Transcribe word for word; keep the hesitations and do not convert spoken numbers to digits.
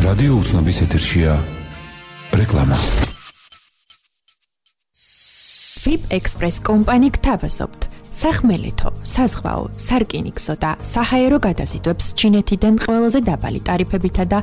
რადიო უცნობის ეთერშია რეკლამა. ვიპ ექსპრეს კომპანი გთავაზობთ სახმელეთო, საზღვაო, სარკინიგზო და საჰაერო გადაზიდვებს ჩინეთიდან ყველაზე დაბალი ტარიფებითა და